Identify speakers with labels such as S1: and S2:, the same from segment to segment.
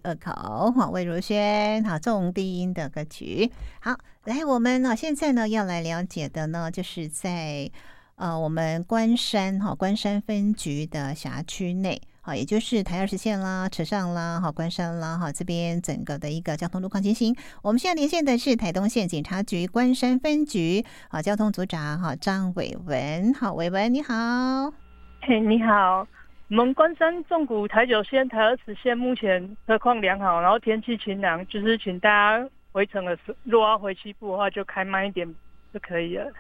S1: 二口，好，魏如萱，好，重低音的歌曲。好，来，我们呢现在呢要来了解的呢，就是在我们关山关山分局的辖区内。好，也就是台20线啦、池上啦、关山啦，这边整个的一个交通路况情形。我们现在连线的是台东县警察局关山分局交通组长张伟文。好，伟文你好。
S2: 嘿，你好。我们关山、纵谷、台9线、台20线目前车况良好，然后天气晴朗，就是请大家回程的时候，如果要回西部的话，就开慢一点就可以了。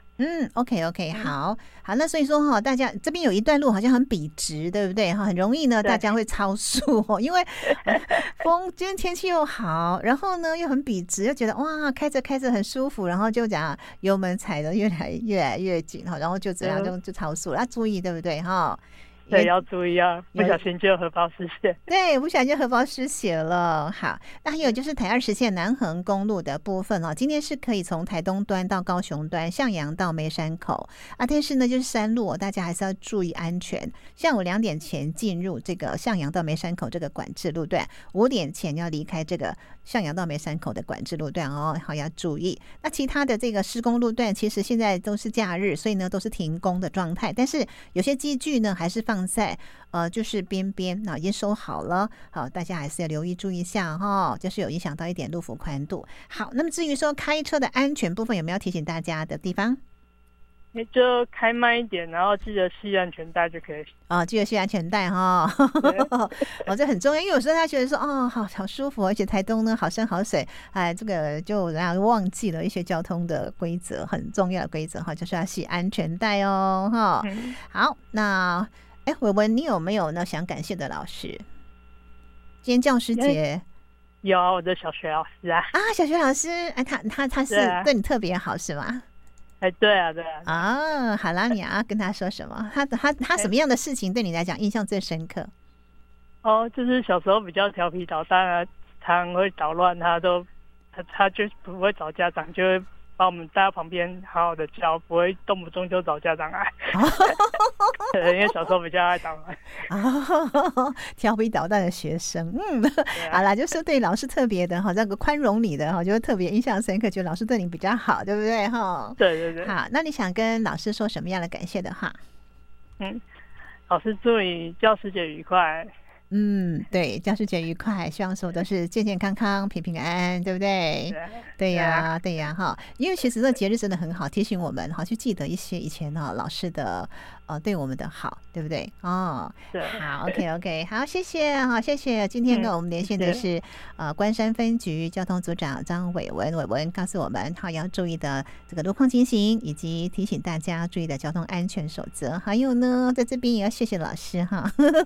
S1: OK， 好，那所以说大家这边有一段路好像很笔直，对不对很容易呢，大家会超速因为今天天气又好，然后呢又很笔直，又觉得哇开着开着很舒服，然后就讲油门踩得越来越紧然后就这样就超速了，要注意对不对
S2: 对，要注意啊，不小心就荷包失血。
S1: 对，不小心就荷包失血了。好，那还有就是台20线南横公路的部分今天是可以从台东端到高雄端，向阳到梅山口但是呢就是山路大家还是要注意安全。下午2点前进入这个向阳到梅山口这个管制路段，5点前要离开这个向阳到梅山口的管制路段好，要注意。那其他的这个施工路段其实现在都是假日，所以呢都是停工的状态，但是有些机具呢还是放在就是边边已经收好了。好，大家还是要留意注意一下就是有影响到一点路幅宽度。好，那么至于说开车的安全部分，有没有提醒大家的地方？
S2: 你就开慢一点，然后记得系安全带就可以。
S1: 记得系安全带这很重要，因为有时候他觉得说好舒服，而且台东呢好山好水，这个就然后忘记了一些交通的规则，很重要的规则就是要系安全带好，那伟文，你有没有呢想感谢的老师？今天教师节
S2: 有我的小学老师
S1: 小学老师他是对你特别好是吗？
S2: 对啊
S1: 好啦，你要跟他说什么？他什么样的事情对你来讲印象最深刻？
S2: 就是小时候比较调皮捣蛋常会捣乱，他就不会找家长，就会把我们带到旁边好好的教，不会动不动就找家长来因为小时候比较爱捣乱
S1: 调皮捣蛋的学生好啦，就是对老师特别的那个宽容你的就会特别印象深刻，觉得老师对你比较好，对不对
S2: 对
S1: 好，那你想跟老师说什么样的感谢的话？
S2: 老师祝你教师节愉快。
S1: 对，教师节愉快，希望说都是健健康康、平平安安，对不对？对呀，因为其实这节日真的很好，提醒我们去记得一些以前老师的对我们的好，对不对？
S2: 对，
S1: 好 ，OK， 好，谢谢谢谢。今天跟我们连线的是关山分局交通组长张伟文，告诉我们要注意的这个路况情形，以及提醒大家注意的交通安全守则。还有呢，在这边也要谢谢老师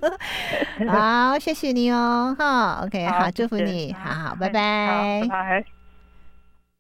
S1: 好，谢谢你OK， 好，祝福你，好，拜拜。
S2: 拜拜。